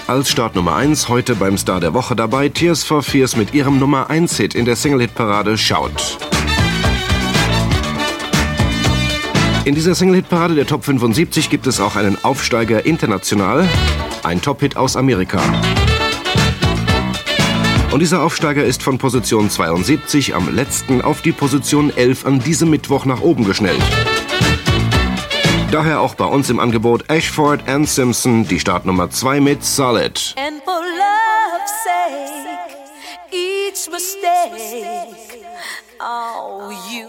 Als Start Nummer 1 heute beim Star der Woche dabei Tears for Fears mit ihrem Nummer 1 Hit in der Single-Hit-Parade Shout. In dieser Single-Hit-Parade der Top 75 gibt es auch einen Aufsteiger international, ein Top-Hit aus Amerika. Und dieser Aufsteiger ist von Position 72 am letzten auf die Position 11 an diesem Mittwoch nach oben geschnellt. Daher auch bei uns im Angebot Ashford and Simpson, die Startnummer 2 mit Solid. And for love's sake, each mistake, oh, you